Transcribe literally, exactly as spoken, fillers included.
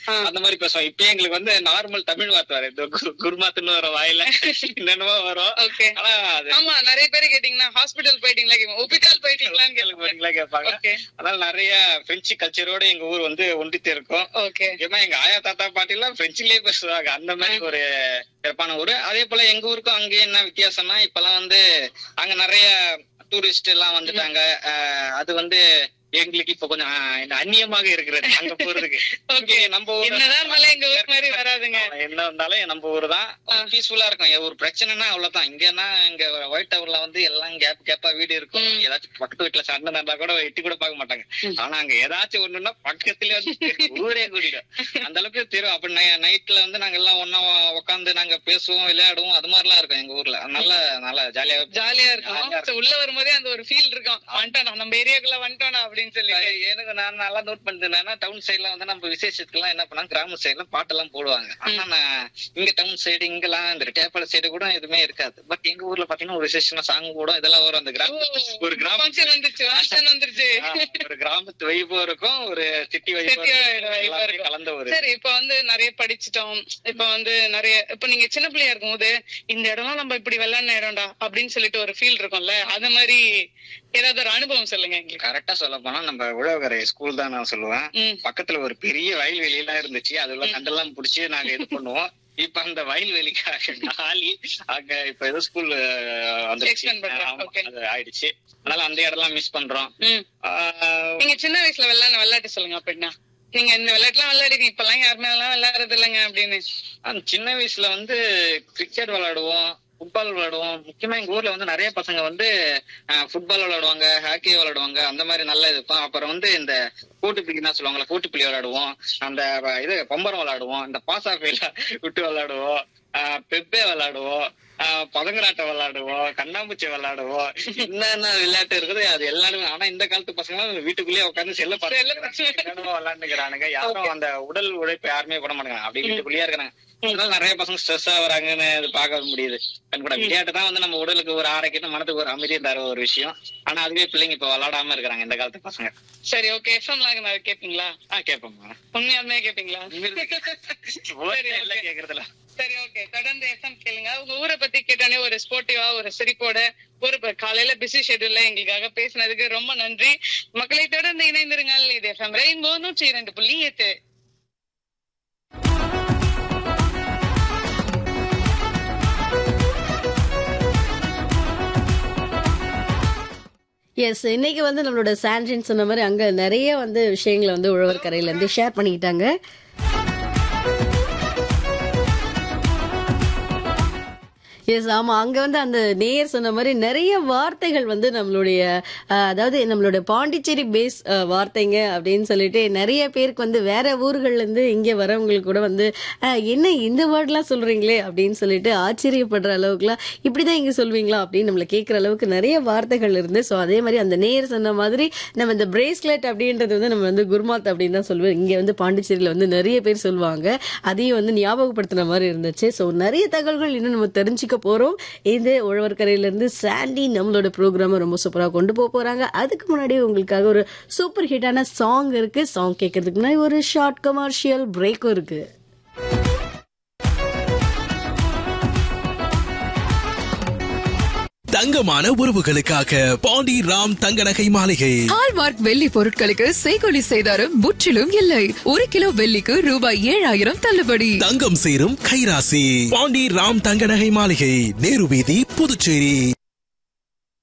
அந்த மாதிரி பேசுவோம். இப்ப எங்களுக்கு வந்து நார்மல் தமிழ் வார்த்தை வரும், இந்த குருமாத்துன்னு வர வாயில என்னென்னவோ வரும். ஆனா ஆமா, நிறைய பேரு கேட்டீங்கன்னா ஹாஸ்பிட்டல் போயிட்டீங்களா, ஹாஸ்பிட்டல் போயிட்டீங்களான்னு கேள்விப்பட்டீங்களா கேட்பாங்க. அதனால நிறைய பிரெஞ்சு கல்ச்சரோட எங்க ஊர் வந்து ஒண்டிட்டு இருக்கும். ஏன்னா எங்க ஆயா தாத்தா பாட்டி எல்லாம் பிரெஞ்சுலயே பேசுவாங்க. அந்த மாதிரி ஒரு சிறப்பான ஊரு. அதே போல எங்க ஊருக்கும் அங்கேயும் என்ன வித்தியாசம்னா, இப்பெல்லாம் வந்து அங்க நிறைய டூரிஸ்ட் எல்லாம் வந்துட்டாங்க. அது வந்து எங்களுக்கு இப்ப கொஞ்சம் அந்நியமாக இருக்கிறது அங்க போறதுக்கு. நம்ம ஊர் எங்க ஊர் மாதிரி வராதுங்க. என்ன வந்தாலும் நம்ம ஊர் தான் பீஸ்ஃபுல்லா இருக்கும். ஒரு பிரச்சனைனா அவ்வளவுதான். இங்கன்னா இங்க ஒயிட் டவர்ல வந்து எல்லாம் கேப் கேப்பா வீடு இருக்கும். ஏதாச்சும் பக்கத்து வீட்டுல சண்டை நடந்தா கூட எட்டி கூட பார்க்க மாட்டாங்க. ஆனா அங்க ஏதாச்சும் ஒண்ணுன்னா பக்கத்துல வந்து ஊரே கூட்டிடும். அந்த அளவுக்கு தெரியும். அப்ப நைட்ல வந்து நாங்க எல்லாம் ஒன்னா உட்காந்து நாங்க பேசுவோம், விளையாடுவோம். அது மாதிரி எல்லாம் இருக்கும் எங்க ஊர்ல. நல்ல நல்லா ஜாலியா ஜாலியா இருக்கும். உள்ள வரும்போதே அந்த ஒரு ஃபீல் இருக்கும், வந்துட்டோம் நம்ம ஏரியாக்குள்ள வந்துட்டோம் அப்படின்னு சொல்லி. எனக்கு நான் நல்லா நோட் பண்ணிட்டேன்னா, டவுன் சைட்ல வந்து நம்ம விசேஷத்துக்கு எல்லாம் என்ன பண்ணா, கிராம சைட்ல பாட்டெல்லாம் போடுவாங்க. ஆனா நான் இங்க டவுன் சைடு இங்கெல்லாம் இந்த டேப்பாள சைடு கூட எதுவுமே இருக்காது. பட் எங்க ஊர்ல பாத்தீங்கன்னா ஒரு விசேஷம் சாங் கூட இதெல்லாம் வரும். அந்த கிராம ஒரு கிராம வந்துருச்சு ஒரு கிராமத்து வைபோ இருக்கும், ஒரு சிட்டி வைபோ கலந்த ஒரு. சரி, இப்ப வந்து நிறைய படிச்சுட்டோம். இப்ப வந்து நிறைய இப்ப நீங்க சின்ன பிள்ளையா இருக்கும் போது இந்த இடம்லாம் நம்ம இப்படி விளையாடின இடம்டா அப்படின்னு சொல்லிட்டு ஒரு ஃபீல் இருக்கும்ல, அது மாதிரி ஏதாவது ஒரு அனுபவம் சொல்லுங்க. கரெக்டா சொல்ல போனா நம்ம உழவகரை ஸ்கூல் தான் நான் சொல்லுவேன். பக்கத்துல ஒரு பெரிய வயல்வெளி எல்லாம் இருந்துச்சு. அதுல கண்டெல்லாம் புடிச்சு நாங்க இது பண்ணுவோம். இப்ப அந்த வயல்வெளிக்காக காலி அங்க இப்ப ஏதோ ஸ்கூல் ஆயிடுச்சு. அதனால அந்த இடம் எல்லாம் மிஸ் பண்றோம். நீங்க சின்ன வயசுல விளையாட விளையாட்டு சொல்லுங்க அப்படின்னா. நீங்க இந்த விளையாட்டு எல்லாம் விளையாடுங்க, இப்ப எல்லாம் யாருமே எல்லாம் விளையாடுறது இல்லைங்க அப்படின்னு. சின்ன வயசுல வந்து கிரிக்கெட் விளையாடுவோம், ஃபுட்பால் விளையாடுவோம். முக்கியமா எங்க ஊர்ல வந்து நிறைய பசங்க வந்து ஃபுட்பால் விளையாடுவாங்க, ஹாக்கி விளையாடுவாங்க. அந்த மாதிரி நல்லா இருக்கும். அப்புறம் வந்து இந்த கோட்டுப்பிள்ளி தான் சொல்லுவாங்களா, கோட்டுப்பிள்ளி விளையாடுவோம். அந்த இது பம்பரம் விளையாடுவோம், இந்த பாசாப்பையில விட்டு விளையாடுவோம், பெப்பே விளையாடுவோம், பதங்கராட்டம் விளையாடுவோம், கண்ணாம்பூச்சி விளையாடுவோம். என்னென்ன விளையாட்டு இருக்குது அது எல்லாருமே. ஆனா இந்த காலத்து பசங்க வீட்டுக்குள்ளேயே உட்காந்து செல்ல பார்த்து விளையாண்டுக்கிறானுங்க. யாரும் அந்த உடல் உழைப்பு யாருமே பண்ண மாட்டாங்க, அப்படி வீட்டுக்குள்ளேயே இருக்கிறாங்க. அதனால நிறைய பசங்க ஸ்ட்ரெஸ் ஆகுறாங்கன்னு பார்க்க முடியுது. கூட விளையாட்டு தான் வந்து நம்ம உடலுக்கு ஒரு ஆரோக்கியம், மனதுக்கு ஒரு அமைதியை தர ஒரு விஷயம். ஆனா அதுவே பிள்ளைங்க இப்ப விளையாடாம இருக்கிறாங்க இந்த காலத்து பசங்க. சரி, ஓகே. எஃப்எம் எல்லாம் கேப்பீங்களா? ஆ கேப்போம். உண்மையாலுமே கேப்பீங்களா? கேக்குறதுல. சரி, ஓகே. தொடர்ந்து எஃப்எம் கேளுங்க. உங்க ஊரை பத்தி கேட்டானே ஒரு ஸ்போர்ட்டிவா ஒரு சிரிப்போட ஒரு காலையில பிஸி ஷெட்யூல்ல எங்களுக்காக பேசினதுக்கு ரொம்ப நன்றி. மக்களை தொடர்ந்து இணைந்திருங்கள். இது எஃப்எம் ரெயின்போ நூற்றி இரண்டு புள்ளி எட்டு. எஸ், இன்னைக்கு வந்து நம்மளோட சாண்ட்ரின் சொன்ன மாதிரி அங்க நிறைய வந்து விஷயங்களை வந்து உழவர் கரையில இருந்து ஷேர் பண்ணிக்கிட்டாங்க. எஸ், ஆமா. அங்க வந்து அந்த நேயர் சொன்ன மாதிரி நிறைய வார்த்தைகள் வந்து நம்மளுடைய அதாவது நம்மளோட பாண்டிச்சேரி பேஸ் வார்த்தைங்க அப்படின்னு சொல்லிட்டு நிறைய பேருக்கு வந்து வேற ஊர்கள்ல இருந்து இங்க வரவங்களுக்கு கூட வந்து என்ன இந்த வேர்ட்லாம் சொல்றீங்களே அப்படின்னு சொல்லிட்டு ஆச்சரியப்படுற அளவுக்குலாம் இப்படிதான் இங்க சொல்வீங்களா அப்படின்னு நம்மள கேட்கிற அளவுக்கு நிறைய வார்த்தைகள் இருந்து. ஸோ அதே மாதிரி அந்த நேயர் சொன்ன மாதிரி நம்ம இந்த பிரேஸ்லெட் அப்படின்றது வந்து நம்ம வந்து குர்மாத் அப்படின்னு தான் சொல்லுவோம். இங்க வந்து பாண்டிச்சேரியில வந்து நிறைய பேர் சொல்லுவாங்க. அதையும் வந்து ஞாபகப்படுத்தின மாதிரி இருந்துச்சு. ஸோ நிறைய தகவல்கள் இன்னும் நம்ம தெரிஞ்சுக்க போறோம். இது உழவர் கரையில இருந்து சாண்டி நம்மளோட ப்ரோக்ராம் ரொம்ப சூப்பரா கொண்டு போக போறாங்க. அதுக்கு முன்னாடி உங்களுக்காக ஒரு சூப்பர் ஹிட்டான சாங் இருக்கு. சாங் கேட்கறதுக்கு முன்னாடி ஒரு ஷார்ட் கமர்ஷியல் பிரேக்கும் இருக்கு. தங்கமான உறவுகளுக்காக பாண்டி ராம் தங்க நகை மாளிகை. ஹால்மார்க் வெள்ளி பொருட்களுக்கு செய்கொலி செய்தாரும் முற்றிலும் இல்லை. ஒரு கிலோ வெள்ளிக்கு ரூபாய் ஏழாயிரம் தள்ளுபடி. தங்கம் சேரும் கைராசி. பாண்டி ராம் தங்க நகை மாளிகை, நேரு வீதி, புதுச்சேரி.